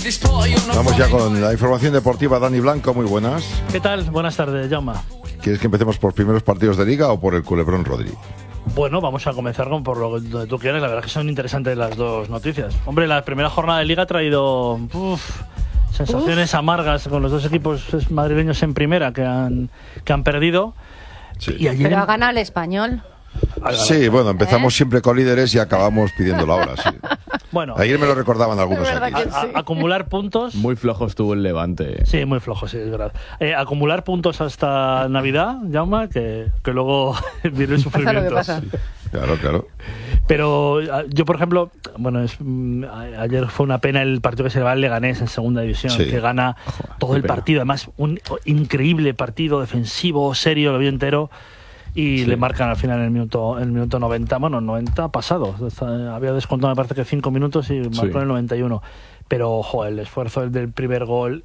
Vamos ya con la información deportiva. Dani Blanco, muy buenas. ¿Qué tal? Buenas tardes, Jaume. ¿Quieres que empecemos por primeros partidos de Liga o por el Culebrón Rodri? Bueno, vamos a comenzar por lo que tú quieras. La verdad es que son interesantes las dos noticias. Hombre, la primera jornada de Liga ha traído sensaciones amargas con los dos equipos madrileños en primera que han perdido. Sí. Y ayer Pero ha ganado el Español. Sí, bueno, empezamos siempre con líderes y acabamos pidiendo la hora, sí. Bueno, ayer me lo recordaban algunos es verdad aquí. que acumular puntos. Muy flojo estuvo el Levante. Sí, muy flojo, sí, es verdad. Acumular puntos hasta Navidad, Jaume, que luego viene el sufrimiento. Pasa lo que pasa. Claro. Pero yo, por ejemplo, bueno, ayer fue una pena el partido que se le va al Leganés en segunda división, Sí. que gana todo el partido. Además, un increíble partido defensivo, serio, lo vi entero. Y le marcan al final en el minuto 90, bueno, 90 pasado. Había descontado, me parece que 5 minutos y marcó en el 91. Pero, el esfuerzo del primer gol,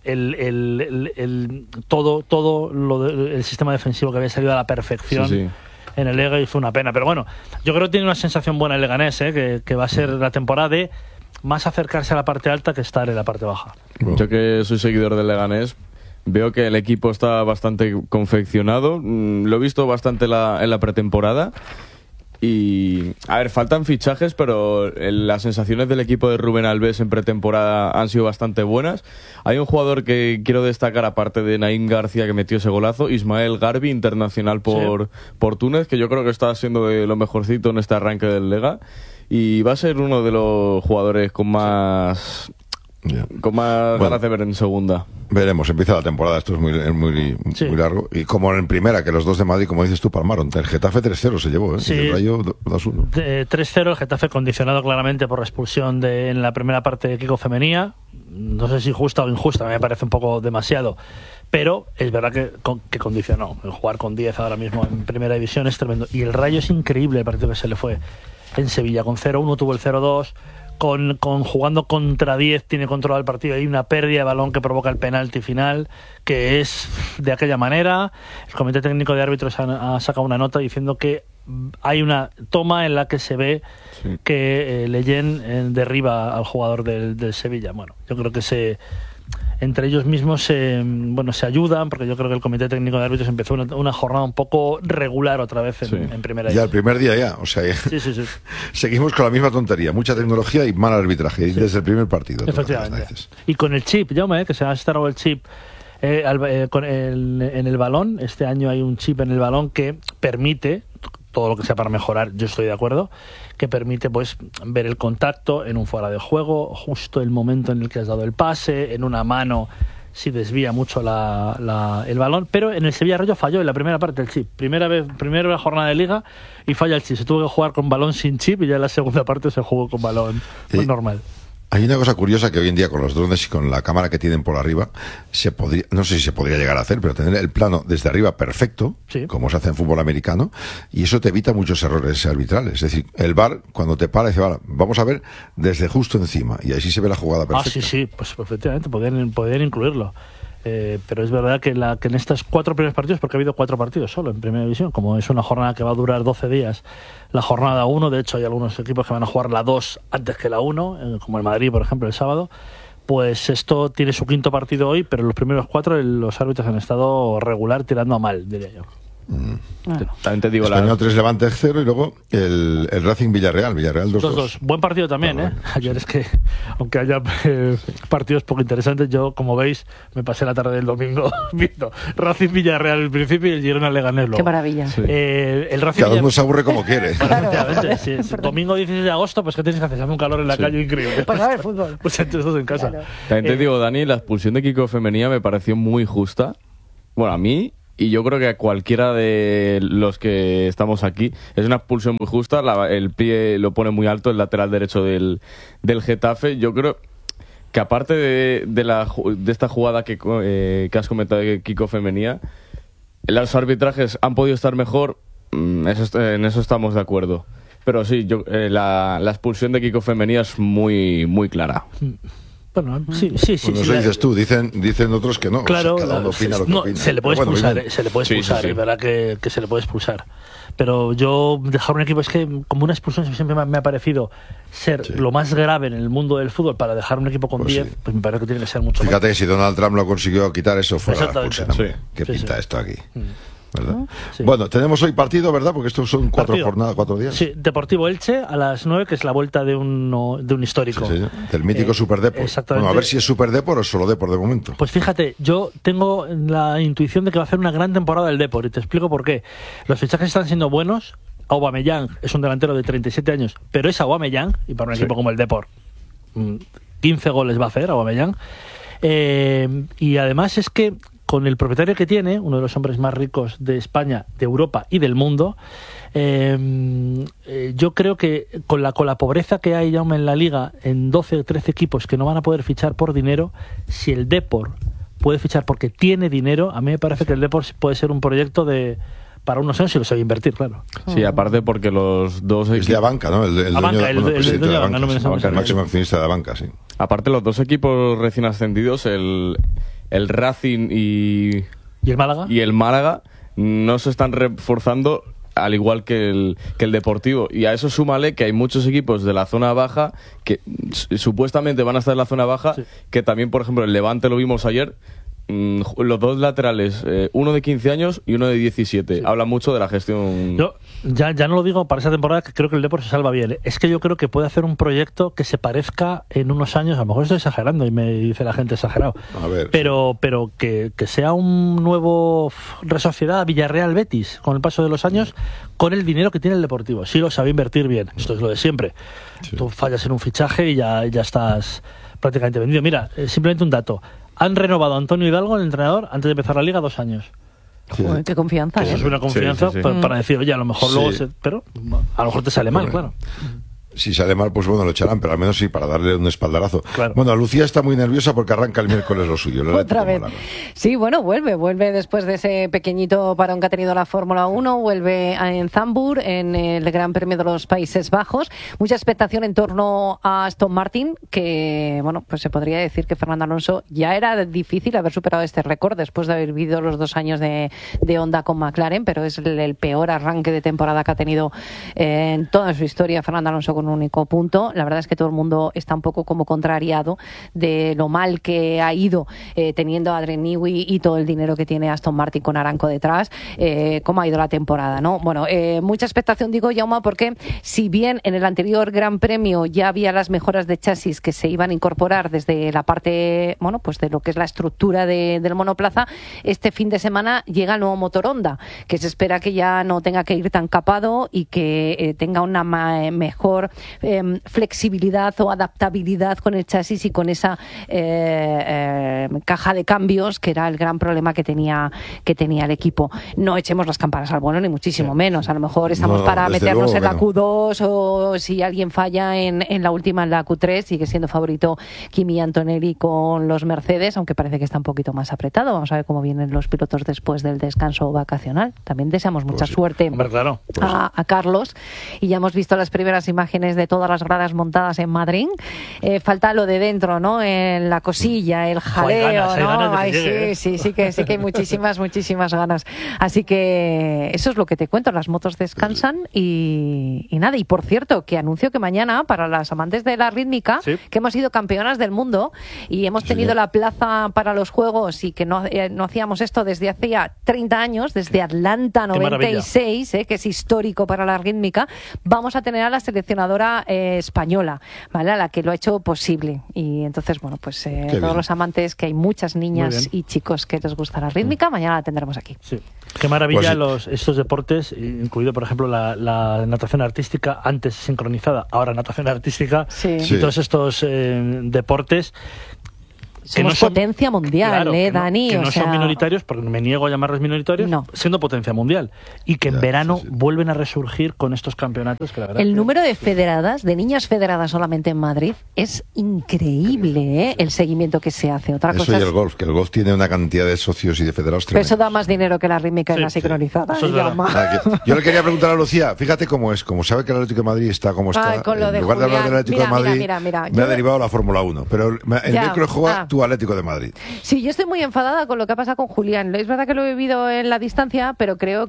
todo el sistema defensivo que había salido a la perfección en el Lega, y fue una pena. Pero bueno, yo creo que tiene una sensación buena el Leganés, que va a ser la temporada de más acercarse a la parte alta que estar en la parte baja. Yo, que soy seguidor del Leganés, veo que el equipo está bastante confeccionado. Lo he visto bastante en la pretemporada. Y, a ver, faltan fichajes, pero las sensaciones del equipo de Rubén Alves en pretemporada han sido bastante buenas. Hay un jugador que quiero destacar, aparte de Naim García, que metió ese golazo, Ismael Garbi, internacional por Túnez, que yo creo que está siendo de lo mejorcito en este arranque del Lega. Y va a ser uno de los jugadores con más ganas de ver en segunda. Veremos, empieza la temporada, esto es muy largo. Y como en primera, que los dos de Madrid, como dices tú, palmaron. El Getafe 3-0 se llevó, Sí. Y el Rayo 2-1. 3-0, el Getafe condicionado claramente por la expulsión en la primera parte de Kiko Femenía. No sé si justa o injusta, me parece un poco demasiado. Pero es verdad que condicionó. El jugar con 10 ahora mismo en primera división es tremendo. Y el Rayo es increíble el partido que se le fue en Sevilla. Con 0-1 tuvo el 0-2. Jugando contra 10 tiene controlado el partido. Hay una pérdida de balón que provoca el penalti final, que es de aquella manera. El Comité Técnico de Árbitros ha sacado una nota diciendo que hay una toma en la que se ve que Leyen derriba al jugador del Sevilla. Bueno, yo creo que entre ellos mismos se ayudan, porque yo creo que el Comité Técnico de Árbitros empezó una jornada un poco regular otra vez en primera Ya el primer día o sea, Sí. seguimos con la misma tontería, mucha tecnología y mal arbitraje, desde el primer partido. Efectivamente. Y con el chip, que se ha instalado el chip en el balón. Este año hay un chip en el balón que permite, todo lo que sea para mejorar, yo estoy de acuerdo, que permite ver el contacto en un fuera de juego, justo el momento en el que has dado el pase, en una mano si desvía mucho el balón. Pero en el Sevilla Rayo falló en la primera parte el chip, primera jornada de Liga, y falla el chip. Se tuvo que jugar con balón sin chip, y ya en la segunda parte se jugó con balón normal. Hay una cosa curiosa, que hoy en día con los drones y con la cámara que tienen por arriba, no sé si se podría llegar a hacer, pero tener el plano desde arriba perfecto, como se hace en fútbol americano, y eso te evita muchos errores arbitrales. Es decir, el VAR, cuando te para, dice, vamos a ver desde justo encima, y así se ve la jugada perfecta. Sí, pues efectivamente, podrían incluirlo. Pero es verdad que en estos 4 primeros partidos, porque ha habido 4 partidos solo en primera división, como es una jornada que va a durar 12 días, la jornada 1, de hecho hay algunos equipos que van a jugar la 2 antes que la 1, como el Madrid, por ejemplo, el sábado. Pues esto tiene su 5.º partido hoy, pero los primeros 4 los árbitros han estado regular, tirando a mal, diría yo. También te digo, Español 3, Levante 0, y luego el Racing Villarreal 2-2. Buen partido también, Ayer es que, aunque haya partidos poco interesantes, yo, como veis, me pasé la tarde del domingo viendo Racing Villarreal al principio y el Girona Leganés luego. Qué maravilla. El Racing Cada uno se aburre como quiere. Efectivamente, domingo 16 de agosto, pues ¿qué tienes que hacer? Hace un calor en la calle increíble. Pues a ver fútbol. Pues entonces en casa. Claro. También te digo, Dani, la expulsión de Kiko Femenía me pareció muy justa. Bueno, a mí, y yo creo que a cualquiera de los que estamos aquí, es una expulsión muy justa. El pie lo pone muy alto, el lateral derecho del Getafe. Yo creo que, aparte de esta jugada que has comentado de Kiko Femenía, los arbitrajes han podido estar mejor. En eso estamos de acuerdo. Pero sí, la expulsión de Kiko Femenía es muy, muy clara. Bueno, sí. Bueno, eso dices tú, dicen otros que no. Claro, cada uno opina lo que opina. se le puede expulsar, es verdad que se le puede expulsar. Pero yo dejar un equipo, es que como una expulsión siempre me ha parecido ser lo más grave en el mundo del fútbol para dejar un equipo con 10, pues me parece que tiene que ser mucho más. Fíjate que si Donald Trump lo consiguió quitar, eso fuera la expulsión. Sí. ¿Qué pinta esto aquí? ¿Verdad? Sí. Bueno, tenemos hoy partido, ¿verdad? Porque estos son 4 jornadas, 4 días. Sí, Deportivo Elche a las 9, que es la vuelta de un histórico. Sí, del mítico Superdepor. Exactamente. Bueno, a ver si es Superdepor o solo Depor de momento. Pues fíjate, yo tengo la intuición de que va a hacer una gran temporada el Depor, y te explico por qué. Los fichajes están siendo buenos. Aubameyang es un delantero de 37 años, pero es Aubameyang, y para un equipo como el Depor, 15 goles va a hacer Aubameyang. Y además es que con el propietario que tiene, uno de los hombres más ricos de España, de Europa y del mundo, yo creo que con la pobreza que hay ya en la liga, en 12 o 13 equipos que no van a poder fichar por dinero, si el Depor puede fichar porque tiene dinero, a mí me parece que el Depor puede ser un proyecto para unos años si lo sabe invertir, claro. Sí, aparte porque los dos equipos... Es de Abanca, ¿no? El presidente de Abanca, el máximo accionista de Abanca, sí. Aparte los dos equipos recién ascendidos, el Racing y el Málaga no se están reforzando al igual que el Deportivo, y a eso súmale que hay muchos equipos de la zona baja que supuestamente van a estar en la zona baja, que también, por ejemplo, el Levante lo vimos ayer, los dos laterales, uno de 15 años y uno de 17. Habla mucho de la gestión. Yo ya no lo digo para esa temporada, que creo que el Depor se salva bien. Es que yo creo que puede hacer un proyecto que se parezca en unos años, a lo mejor estoy exagerando y me dice la gente exagerado, a ver, pero que sea un nuevo Resociedad Villarreal Betis con el paso de los años, con el dinero que tiene el Deportivo. Sí lo sabe invertir bien, esto es lo de siempre. Tú fallas en un fichaje y ya estás prácticamente vendido. Mira, simplemente un dato. Han renovado a Antonio Hidalgo, el entrenador, antes de empezar la liga 2 años. Joder, qué confianza. Eso es una confianza para decir, oye, a lo mejor luego pero a lo mejor te sale mal, claro. Si sale mal, pues bueno, lo echarán, pero al menos sí, para darle un espaldarazo. Claro. Bueno, Lucía está muy nerviosa porque arranca el miércoles lo suyo. Otra vez. Sí, bueno, vuelve después de ese pequeñito parón que ha tenido la Fórmula 1, vuelve en Zandvoort, en el Gran Premio de los Países Bajos. Mucha expectación en torno a Aston Martin, que, bueno, pues se podría decir que Fernando Alonso ya era difícil haber superado este récord después de haber vivido los 2 años de Honda con McLaren, pero es el peor arranque de temporada que ha tenido en toda su historia Fernando Alonso con un único punto. La verdad es que todo el mundo está un poco como contrariado de lo mal que ha ido teniendo a Adrian Newey y todo el dinero que tiene Aston Martin con Aramco detrás, cómo ha ido la temporada, ¿no? Bueno, mucha expectación, digo, Jaume, porque si bien en el anterior Gran Premio ya había las mejoras de chasis que se iban a incorporar desde la parte, bueno, pues de lo que es la estructura del monoplaza, este fin de semana llega el nuevo motor Honda, que se espera que ya no tenga que ir tan capado y que tenga una mejor flexibilidad o adaptabilidad con el chasis y con esa caja de cambios, que era el gran problema que tenía el equipo. No echemos las campanas al vuelo, ni muchísimo menos. A lo mejor estamos para meternos en la Q2, o si alguien falla en la última, en la Q3, sigue siendo favorito Kimi Antonelli con los Mercedes, aunque parece que está un poquito más apretado. Vamos a ver cómo vienen los pilotos después del descanso vacacional. También deseamos mucha suerte a Carlos, y ya hemos visto las primeras imágenes de todas las gradas montadas en Madrid. Falta lo de dentro, ¿no? En la cosilla, el jaleo, ¿no? Sí que hay muchísimas ganas. Así que eso es lo que te cuento. Las motos descansan y nada. Y por cierto, que anuncio que mañana, para las amantes de la rítmica, que hemos sido campeonas del mundo y hemos tenido la plaza para los Juegos, y que no hacíamos esto desde hacía 30 años, desde Atlanta 96, que es histórico para la rítmica. Vamos a tener a la seleccionadora española, ¿vale? A la que lo ha hecho posible. Y entonces, bueno, pues todos los amantes, que hay muchas niñas y chicos que les gusta la rítmica, mañana la tendremos aquí. Sí. Qué maravilla estos deportes, incluido, por ejemplo, la natación artística, antes sincronizada, ahora natación artística, y todos estos deportes. somos potencia mundial, claro, Dani. Que no son minoritarios, porque me niego a llamarlos minoritarios, siendo potencia mundial. Y que en verano vuelven a resurgir con estos campeonatos. Que la verdad el número de federadas, de niñas federadas solamente en Madrid, es increíble, el seguimiento que se hace. Otra cosa y el golf, que el golf tiene una cantidad de socios y de federados tremendos. Pero eso da más dinero que la rítmica y la sincronizada. Yo le quería preguntar a Lucía, fíjate cómo es, como sabe que el Atlético de Madrid está como está, en lugar de hablar del Atlético de Madrid, me ha derivado la Fórmula 1, pero el miércoles juega tu Atlético de Madrid. Sí, yo estoy muy enfadada con lo que ha pasado con Julián. Es verdad que lo he vivido en la distancia, pero creo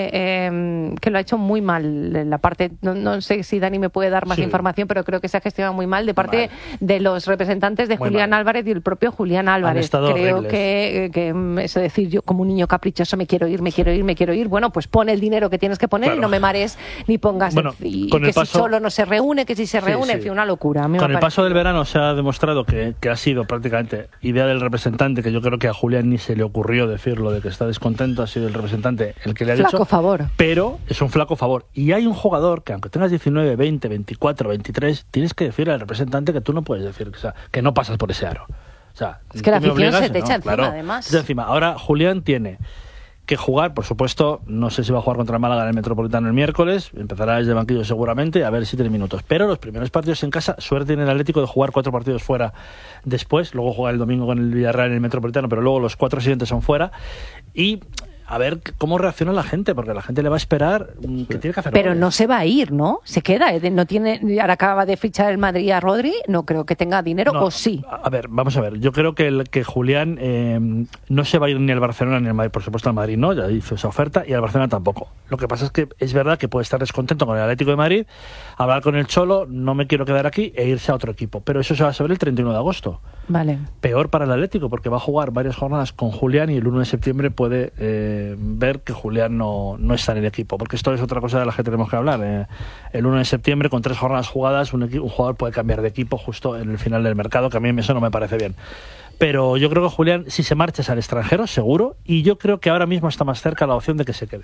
que lo ha hecho muy mal en la parte, no sé si Dani me puede dar más información, pero creo que se ha gestionado muy mal de parte de los representantes de Julián Álvarez y el propio Julián Álvarez. Creo que eso decir, yo como un niño caprichoso me quiero ir, bueno, pues pon el dinero que tienes que poner y no me mares ni pongas que si solo no se reúne, que si se reúne, en fin, una locura. Con el paso del verano se ha demostrado que ha sido prácticamente idea del representante, que yo creo que a Julián ni se le ocurrió decirlo de que está descontento, ha sido el representante el que le ha dicho. Flaco favor. Pero es un flaco favor. Y hay un jugador que aunque tengas 19, 20, 24, 23, tienes que decirle al representante que tú no puedes decir, que no pasas por ese aro. O sea, es que la afición se te echa encima, además. Se te encima. Ahora Julián tiene que jugar, por supuesto, no sé si va a jugar contra el Málaga en el Metropolitano el miércoles, empezará desde el banquillo seguramente, a ver si tiene minutos, pero los primeros partidos en casa, suerte tiene el Atlético de jugar 4 partidos fuera después, luego juega el domingo con el Villarreal en el Metropolitano, pero luego los 4 siguientes son fuera, y a ver cómo reacciona la gente, porque la gente le va a esperar que tiene que hacer. Pero no se va a ir, ¿no? Se queda, no tiene. Ahora acaba de fichar el Madrid a Rodri, no creo que tenga dinero, o sí. A ver, vamos a ver. Yo creo que Julián no se va a ir ni al Barcelona ni al Madrid, por supuesto al Madrid no, ya hizo esa oferta, y al Barcelona tampoco. Lo que pasa es que es verdad que puede estar descontento con el Atlético de Madrid, hablar con el Cholo, no me quiero quedar aquí, e irse a otro equipo. Pero eso se va a saber el 31 de agosto. Vale. Peor para el Atlético, porque va a jugar varias jornadas con Julián y el 1 de septiembre puede ver que Julián no está en el equipo, porque esto es otra cosa de la que tenemos que hablar. El 1 de septiembre, con 3 jornadas jugadas, un jugador puede cambiar de equipo justo en el final del mercado, que a mí eso no me parece bien. Pero yo creo que Julián, si se marcha, es al extranjero, seguro, y yo creo que ahora mismo está más cerca la opción de que se quede.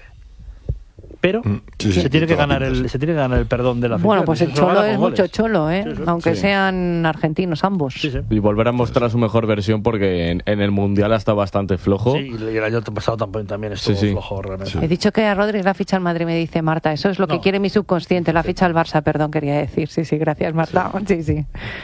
Pero se tiene que ganar el perdón de la afición. Bueno, pues el Cholo es mucho Cholo, aunque sean argentinos ambos. Y volver a mostrar su mejor versión, porque en el Mundial está bastante flojo. Sí, y el año pasado también estuvo flojo realmente. He dicho que a Rodri la ficha al Madrid, me dice Marta. Eso es lo que quiere mi subconsciente, la ficha al Barça, perdón, quería decir. Sí, gracias, Marta. Sí.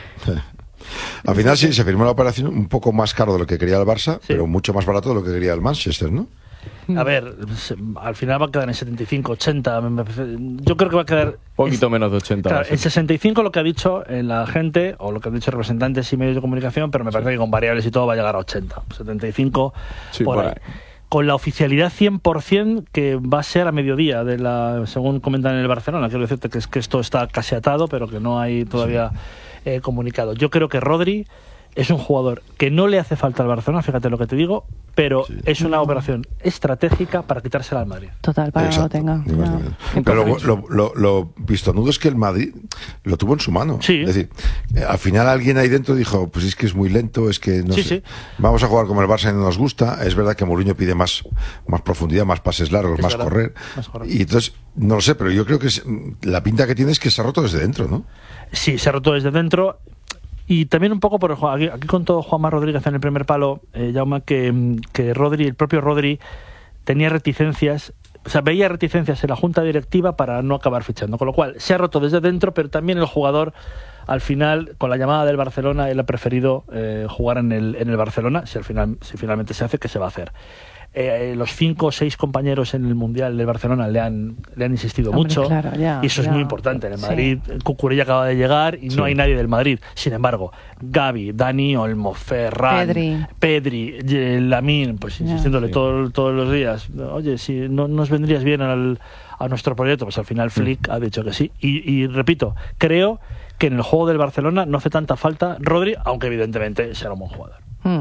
Al final sí, se firmó la operación un poco más caro de lo que quería el Barça, pero mucho más barato de lo que quería el Manchester, ¿no? A ver, al final va a quedar en 75, 80. Yo creo que va a quedar... Poquito menos de 80. Claro, en 65 lo que ha dicho la gente, o lo que han dicho representantes y medios de comunicación, pero me parece que con variables y todo va a llegar a 80. 75, por ahí. Con la oficialidad 100% que va a ser a mediodía, según comentan en el Barcelona. Quiero decirte que es que esto está casi atado, pero que no hay todavía comunicado. Yo creo que Rodri es un jugador que no le hace falta al Barcelona, fíjate lo que te digo, pero es una operación estratégica para quitársela al Madrid. Total, para que no lo tenga. Pero lo pistonudo es que el Madrid lo tuvo en su mano. Sí. Es decir, al final alguien ahí dentro dijo, pues es que es muy lento, es que no sé. Vamos a jugar como el Barça y no nos gusta. Es verdad que Mourinho pide más profundidad, más pases largos, más correr. Y entonces, no lo sé, pero yo creo que la pinta que tiene es que se ha roto desde dentro, ¿no? Sí, se ha roto desde dentro. Y también un poco por aquí contó Juanma Rodríguez en el primer palo, Jaume, que el propio Rodri tenía reticencias, o sea, veía reticencias en la junta directiva para no acabar fichando, con lo cual se ha roto desde dentro, pero también el jugador al final, con la llamada del Barcelona, él ha preferido jugar en el Barcelona, si finalmente se hace, que se va a hacer. Los 5 o 6 compañeros en el Mundial de Barcelona le han insistido mucho, y eso es muy importante. En el Madrid, Cucurella acaba de llegar y no hay nadie del Madrid. Sin embargo, Gavi, Dani Olmo, Ferran, Pedri, Lamine, pues insistiéndole todos los días, oye, si no nos vendrías bien a nuestro proyecto, pues al final Flick ha dicho que sí. Y repito, creo que en el juego del Barcelona no hace tanta falta Rodri, aunque evidentemente será un buen jugador.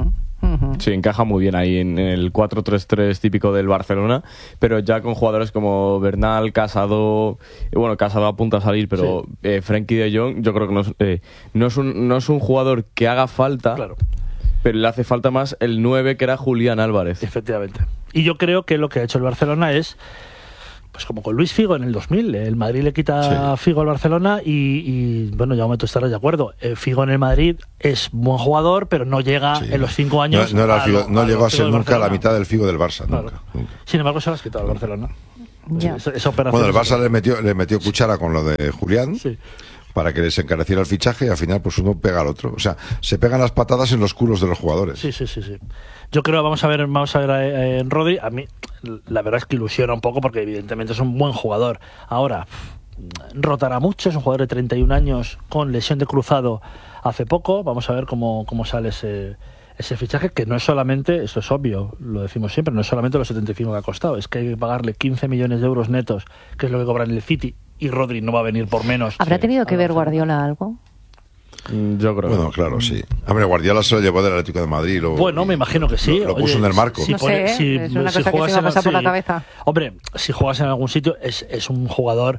Sí, encaja muy bien ahí en el 4-3-3 típico del Barcelona, pero ya con jugadores como Bernal, Casado, Casado a punto a salir, pero Frenkie de Jong, yo creo que no es un jugador que haga falta, pero le hace falta más el 9, que era Julián Álvarez. Efectivamente. Y yo creo que lo que ha hecho el Barcelona es pues como con Luis Figo en el 2000. El Madrid le quita Figo al Barcelona y bueno, ya tú estarás de acuerdo. Figo en el Madrid es buen jugador, pero no llega en los 5 años. No llegó a ser nunca la mitad del Figo del Barça. Claro. Nunca. Sin embargo, se lo has quitado al Barcelona. Ya. Esa operación. Bueno, el Barça le metió cuchara con lo de Julián. Sí. Para que les encareciera el fichaje y al final pues uno pega al otro. O sea, se pegan las patadas en los culos de los jugadores. Sí. Yo creo, vamos a ver en Rodri. A mí la verdad es que ilusiona un poco porque evidentemente es un buen jugador. Ahora, rotará mucho, es un jugador de 31 años con lesión de cruzado hace poco. Vamos a ver cómo sale ese fichaje, que no es solamente, esto es obvio, lo decimos siempre, no es solamente los 75 que ha costado, es que hay que pagarle 15 millones de euros netos, que es lo que cobra en el City, y Rodri no va a venir por menos. ¿Habrá tenido que ver Guardiola algo? Yo creo. Bueno, claro, sí. Hombre, Guardiola se lo llevó del Atlético de Madrid. Bueno, me imagino que sí. Lo puso en el marco. No sé, es una cosa que se me ha pasado por la cabeza. Hombre, si juegas en algún sitio, es un jugador...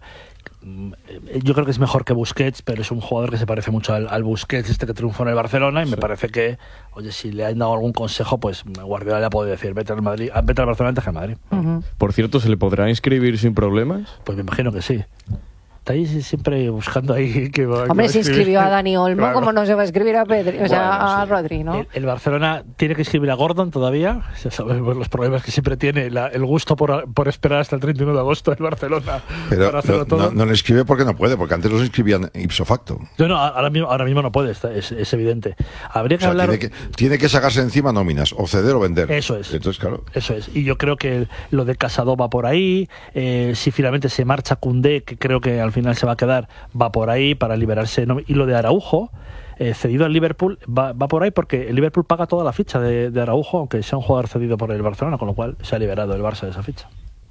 Yo creo que es mejor que Busquets, pero es un jugador que se parece mucho al Busquets que triunfó en el Barcelona, y me parece que, si le han dado algún consejo, pues Guardiola le ha podido decir vete al Barcelona antes que al Madrid. Por cierto, ¿se le podrá inscribir sin problemas? Pues me imagino que sí. Está ahí siempre buscando ahí que Hombre, se inscribió a Dani Olmo, claro. ¿Cómo no se va a escribir a Pedri? A Rodri, ¿no? El Barcelona tiene que escribir a Gordon todavía. Ya sabemos los problemas que siempre tiene el gusto por esperar hasta el 31 de agosto del Barcelona. Pero para hacerlo todo. No le escribe porque no puede, porque antes los inscribían ipso facto. No, ahora mismo no puede, es evidente. Habría que hablar... Tiene que sacarse encima nóminas, o ceder o vender. Eso es. Entonces, claro. Eso es. Y yo creo que lo de Casado va por ahí. Si finalmente se marcha Koundé, que creo que al final se va a quedar, va por ahí para liberarse. Y lo de Araujo, cedido al Liverpool, va por ahí porque el Liverpool paga toda la ficha de Araujo, aunque sea un jugador cedido por el Barcelona, con lo cual se ha liberado el Barça de esa ficha.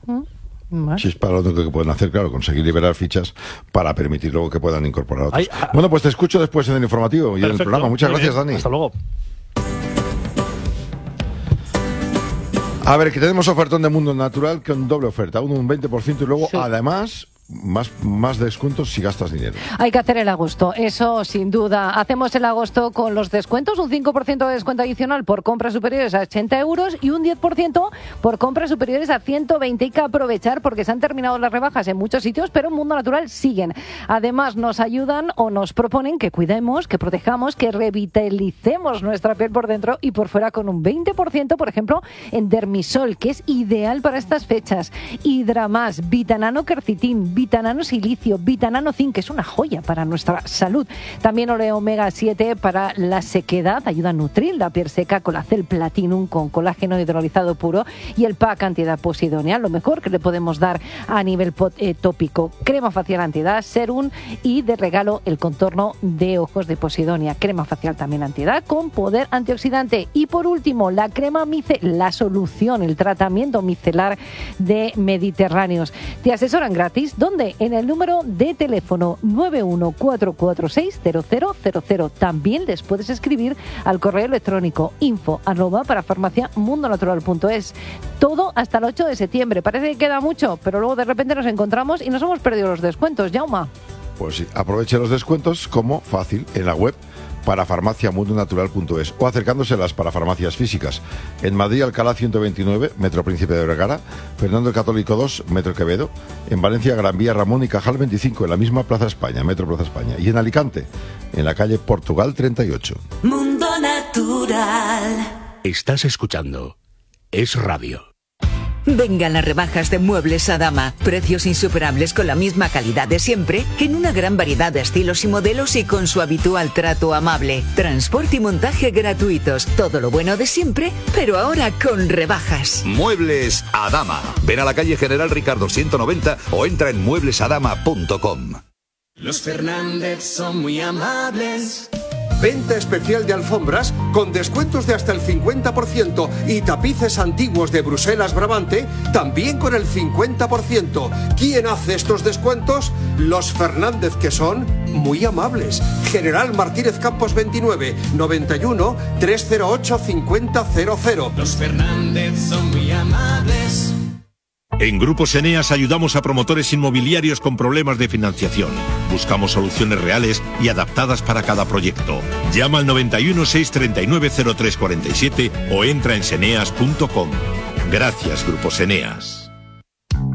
Si es para lo que pueden hacer, claro, conseguir liberar fichas para permitir luego que puedan incorporar otros. Bueno, pues te escucho después en el informativo y en el programa. Muchas gracias, Dani. Hasta luego. A ver, que tenemos ofertón de Mundo Natural con doble oferta, un 20% y luego además más descuentos si gastas dinero. Hay que hacer el agosto, eso sin duda. Hacemos el agosto con los descuentos, un 5% de descuento adicional por compras superiores a 80 euros y un 10% por compras superiores a 120. Hay que aprovechar porque se han terminado las rebajas en muchos sitios, pero en Mundo Natural siguen. Además nos ayudan o nos proponen que cuidemos, que protejamos, que revitalicemos nuestra piel por dentro y por fuera con un 20%, por ejemplo, en Dermisol, que es ideal para estas fechas. Hidramás, Vitanano Quercitín, Vitanano Silicio, Vitanano Zinc, que es una joya para nuestra salud. También Oleo Omega 7 para la sequedad, ayuda a nutrir la piel seca, Colacel Platinum con colágeno hidrolizado puro y el pack antiedad Posidonia, lo mejor que le podemos dar a nivel tópico. Crema facial antiedad, serum y de regalo el contorno de ojos de Posidonia. Crema facial también antiedad con poder antioxidante. Y por último, la crema la solución, el tratamiento micelar de Mediterráneos. Te asesoran gratis. ¿Dónde? En el número de teléfono 914460000. También les puedes escribir al correo electrónico info@parafarmaciamundonatural.es. Todo hasta el 8 de septiembre. Parece que queda mucho, pero luego de repente nos encontramos y nos hemos perdido los descuentos. Jauma. Pues sí, aproveche los descuentos como fácil en la web parafarmaciamundonatural.es o acercándose a las parafarmacias físicas. En Madrid, Alcalá 129, Metro Príncipe de Vergara, Fernando el Católico 2, Metro Quevedo. En Valencia, Gran Vía Ramón y Cajal 25, en la misma Plaza España, Metro Plaza España. Y en Alicante, en la calle Portugal 38. Mundo Natural. Estás escuchando Es Radio. Vengan las rebajas de Muebles Adama. Precios insuperables con la misma calidad de siempre, en una gran variedad de estilos y modelos y con su habitual trato amable. Transporte y montaje gratuitos. Todo lo bueno de siempre, pero ahora con rebajas. Muebles Adama. Ven a la calle General Ricardo 190 o entra en mueblesadama.com. Los Fernández son muy amables. Venta especial de alfombras con descuentos de hasta el 50% y tapices antiguos de Bruselas Brabante también con el 50%. ¿Quién hace estos descuentos? Los Fernández, que son muy amables. General Martínez Campos 29 91 308 5000. Los Fernández son muy amables. En Grupos Eneas ayudamos a promotores inmobiliarios con problemas de financiación. Buscamos soluciones reales y adaptadas para cada proyecto. Llama al 91 639 0347 o entra en seneas.com. Gracias, Grupos Eneas.